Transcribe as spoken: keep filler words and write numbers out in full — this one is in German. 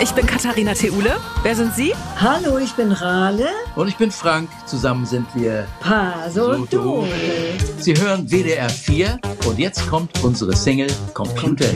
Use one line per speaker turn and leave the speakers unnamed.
Ich bin Katharina Theule. Wer sind Sie?
Hallo, ich bin Rale.
Und ich bin Frank. Zusammen sind wir
Pasodol.
Sie hören W D R vier und jetzt kommt unsere Single Computer